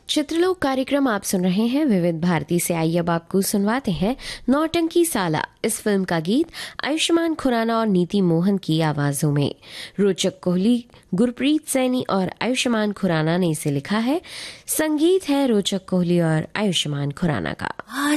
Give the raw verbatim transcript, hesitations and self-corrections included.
चित्रलोक कार्यक्रम आप सुन रहे हैं विविध भारती से। आइए अब आपको सुनवाते हैं नौटंकी साला। इस फिल्म का गीत आयुष्मान खुराना और नीति मोहन की आवाजों में। रोचक कोहली, गुरप्रीत सैनी और आयुष्मान खुराना ने इसे लिखा है। संगीत है रोचक कोहली और आयुष्मान खुराना का।